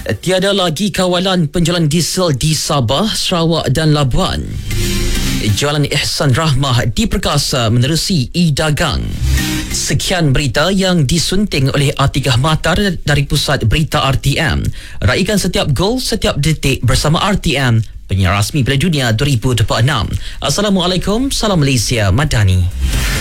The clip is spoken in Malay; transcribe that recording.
Tiada lagi kawalan penjualan diesel di Sabah, Sarawak dan Labuan. Jalan Ihsan Rahmah diperkasa menerusi e-dagang. Sekian berita yang disunting oleh Atikah Matar dari Pusat Berita RTM. Raikan setiap gol, setiap detik bersama RTM, penyiar rasmi Piala Dunia 2026. Assalamualaikum, salam Malaysia Madani.